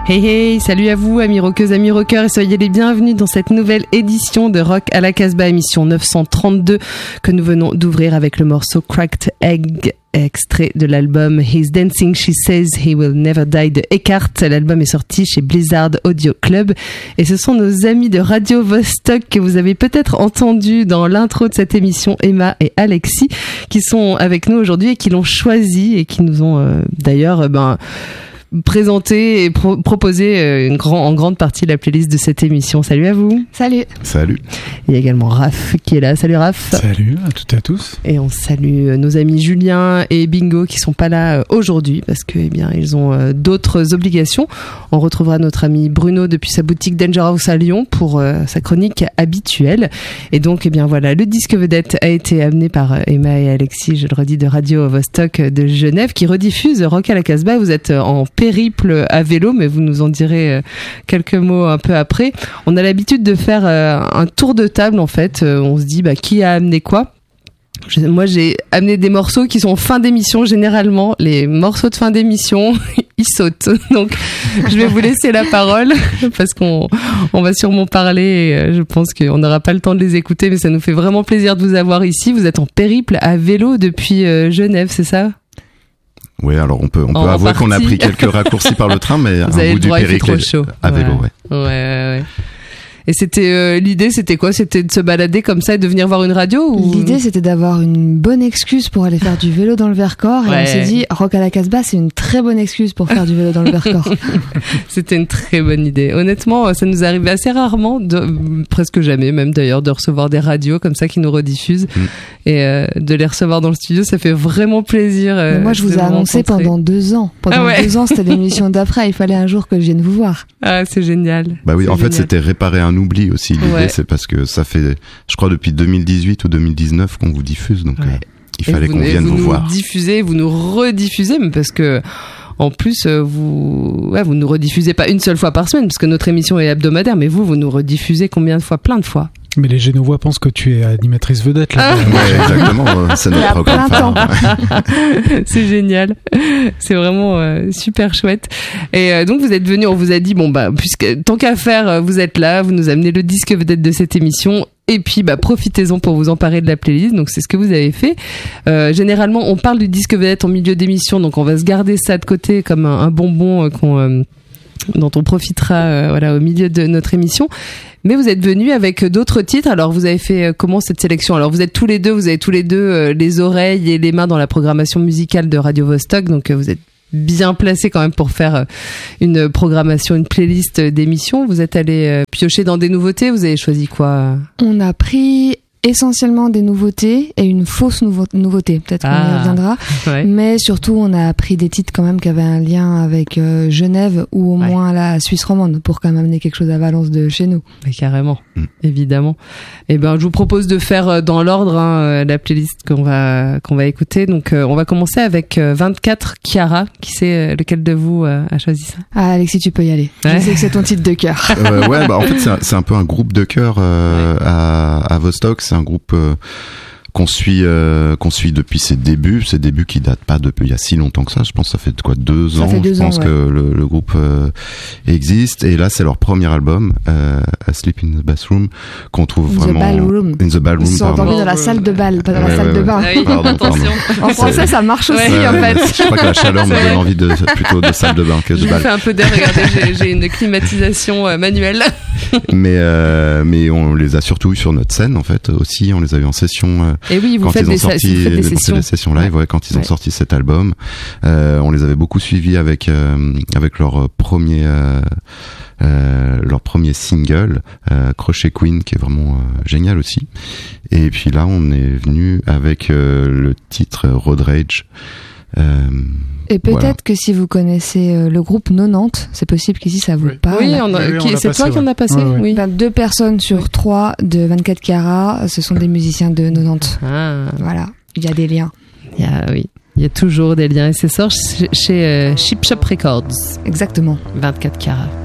Hey hey, salut à vous amis rockeuses, amis rockeurs et soyez les bienvenus dans cette nouvelle édition de Rock à la Casbah, émission 932 que nous venons d'ouvrir avec le morceau Cracked Egg, extrait de l'album He's Dancing, She Says He Will Never Die de Eckhart. L'album est sorti chez Blizzard Audio Club et ce sont nos amis de Radio Vostok que vous avez peut-être entendu dans l'intro de cette émission, Emma et Alexis, qui sont avec nous aujourd'hui et qui l'ont choisi et qui nous ont d'ailleurs présenter et proposer en grande partie la playlist de cette émission. Salut à vous. Salut. Salut. Il y a également Raph qui est là. Salut Raph. Salut à toutes et à tous. Et on salue nos amis Julien et Bingo qui sont pas là aujourd'hui parce que ils ont d'autres obligations. On retrouvera notre ami Bruno depuis sa boutique Danger House à Lyon pour sa chronique habituelle. Et donc voilà, le disque vedette a été amené par Emma et Alexis, je le redis, de Radio Vostok de Genève qui rediffuse Rock à la Casbah. Vous êtes en périple à vélo, mais vous nous en direz quelques mots un peu après. On a l'habitude de faire un tour de table en fait. On se dit qui a amené quoi. Moi j'ai amené des morceaux qui sont en fin d'émission. Généralement les morceaux de fin d'émission ils sautent, donc je vais vous laisser la parole parce qu'on va sûrement parler et je pense qu'on n'aura pas le temps de les écouter, mais ça nous fait vraiment plaisir de vous avoir ici. Vous êtes en périple à vélo depuis Genève, c'est ça? Oui, alors on peut avouer qu'on a pris quelques raccourcis par le train, mais vous un bout du périple à vélo, ouais. Et c'était l'idée, c'était quoi? C'était de se balader comme ça et de venir voir une radio ou... L'idée, c'était d'avoir une bonne excuse pour aller faire du vélo dans le Vercors. Et on s'est dit, Rock à la Casbah, c'est une très bonne excuse pour faire du vélo dans le Vercors. C'était une très bonne idée. Honnêtement, ça nous arrivait assez rarement, presque jamais même d'ailleurs, de recevoir des radios comme ça qui nous rediffusent et de les recevoir dans le studio. Ça fait vraiment plaisir. Mais moi, je vous ai annoncé pendant 2 ans. Pendant 2 ans, c'était l'émission d'après. Il fallait un jour que je vienne vous voir. Ah, c'est génial. Bah oui, en fait, c'était réparer un oubli aussi. L'idée, c'est parce que ça fait, je crois, depuis 2018 ou 2019 qu'on vous diffuse, donc il fallait qu'on vienne vous voir. Vous nous rediffusez, mais parce que en plus, vous nous rediffusez pas une seule fois par semaine, parce que notre émission est hebdomadaire, mais vous nous rediffusez combien de fois? Plein de fois. Mais les Génovois pensent que tu es animatrice vedette, là. Ouais, exactement. C'est notre programme phare. C'est génial. C'est vraiment super chouette. Et donc, vous êtes venus, on vous a dit, puisque tant qu'à faire, vous êtes là, vous nous amenez le disque vedette de cette émission. Et puis, profitez-en pour vous emparer de la playlist. Donc, c'est ce que vous avez fait. Généralement, on parle du disque vedette en milieu d'émission. Donc, on va se garder ça de côté comme un bonbon dont on profitera au milieu de notre émission. Mais vous êtes venus avec d'autres titres. Alors vous avez fait comment cette sélection? Alors vous avez tous les deux les oreilles et les mains dans la programmation musicale de Radio Vostok, donc vous êtes bien placés quand même pour faire une programmation, une playlist d'émissions. Vous êtes allés piocher dans des nouveautés. Vous avez choisi quoi? On a pris essentiellement des nouveautés et une fausse nouveauté, peut-être qu'on y reviendra, mais surtout on a pris des titres quand même qui avaient un lien avec Genève ou au moins la Suisse romande pour quand même amener quelque chose à Valence de chez nous. Mais carrément, évidemment. Et je vous propose de faire dans l'ordre la playlist qu'on va écouter. Donc on va commencer avec 24 Chiara. Qui c'est lequel de vous a choisi ça? Alexis, tu peux y aller. Je sais que c'est ton titre de cœur. En fait c'est un peu un groupe de cœur à Vostok. C'est un groupe qu'on suit depuis ses débuts qui datent pas depuis il y a si longtemps que ça. Je pense que ça fait 2 ans. Je pense que le groupe existe. Et là, c'est leur premier album, Asleep in the Bathroom, qu'on trouve vraiment in the Ballroom. Ils sont endormis dans la salle de bal, pas dans la salle de bain. Attention. En français, ça marche aussi en fait. Je crois que la chaleur me donne envie plutôt de salle de bain que de bal. Je fais un peu d'air. Regardez, j'ai une climatisation manuelle. Mais on les a surtout eu sur notre scène en fait aussi. On les a eu en session. Et oui, vous faites des sessions live, quand ils ont sorti cet album. On les avait beaucoup suivis avec leur premier single, Crochet Queen, qui est vraiment génial aussi. Et puis là, on est venu avec le titre Road Rage. Et peut-être que si vous connaissez le groupe 90, c'est possible qu'ici ça vous parle. Oui, c'est toi qui en as passé. Oui. 2 personnes sur 3 de 24 Chiara, ce sont des musiciens de 90. Voilà, il y a des liens. Il y a toujours des liens et c'est sort chez Chip Shop Records. Exactement. 24 Chiara.